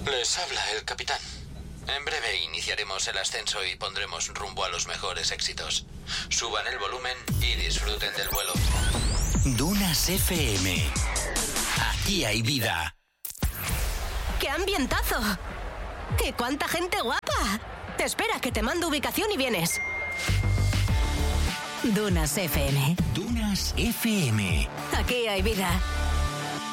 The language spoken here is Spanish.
Les habla el capitán. En breve iniciaremos el ascenso y pondremos rumbo a los mejores éxitos. Suban el volumen y disfruten del vuelo. Dunas FM. Aquí hay vida. ¡Qué ambientazo! ¡Y cuánta gente guapa! Espera, que te mando ubicación y vienes. Dunas FM. Dunas FM. Aquí hay vida.